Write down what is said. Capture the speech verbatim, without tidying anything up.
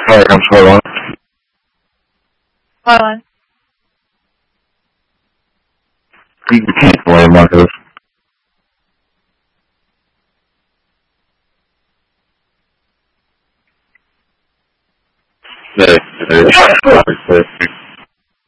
Sorry, I'm sorry. On. Hold on. You can't play Marcos. Hey, hey,